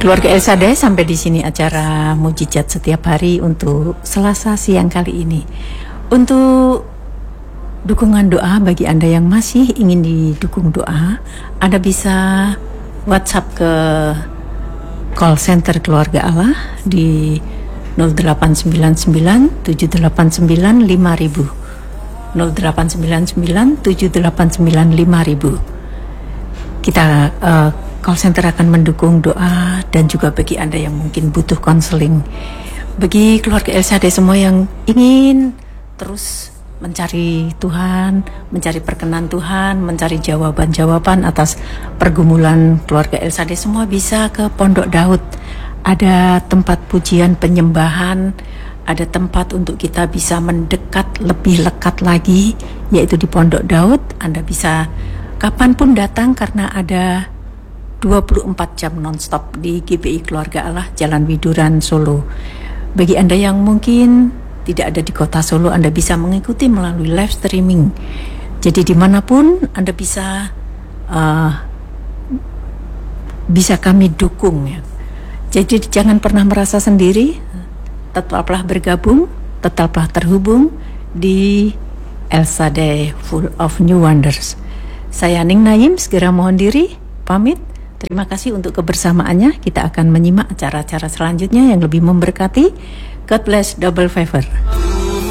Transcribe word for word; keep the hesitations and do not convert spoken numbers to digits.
keluarga El Shaddai, sampai di sini acara Mujizat Setiap Hari untuk Selasa siang kali ini. Untuk dukungan doa bagi Anda yang masih ingin didukung doa, Anda bisa WhatsApp ke call center Keluarga Allah di nol delapan sembilan sembilan tujuh delapan sembilan lima ribu nol delapan sembilan sembilan tujuh delapan sembilan lima ribu. Kita uh, call center akan mendukung doa, dan juga bagi Anda yang mungkin butuh konseling, bagi keluarga El Shaddai semua yang ingin terus mencari Tuhan, mencari perkenan Tuhan, mencari jawaban-jawaban atas pergumulan keluarga El Shaddai, semua bisa ke Pondok Daud. Ada tempat pujian penyembahan, ada tempat untuk kita bisa mendekat lebih lekat lagi, yaitu di Pondok Daud. Anda bisa kapanpun datang karena ada dua puluh empat jam nonstop di G B I Keluarga Allah, Jalan Widuran, Solo. Bagi Anda yang mungkin tidak ada di kota Solo, Anda bisa mengikuti melalui live streaming. Jadi dimanapun Anda bisa uh, bisa kami dukung ya. Jadi jangan pernah merasa sendiri, tetaplah bergabung, tetaplah terhubung di El Shaddai Full of New Wonders. Saya Ning Naim, segera mohon diri, pamit. Terima kasih untuk kebersamaannya. Kita akan menyimak acara-acara selanjutnya yang lebih memberkati. God bless, double favor.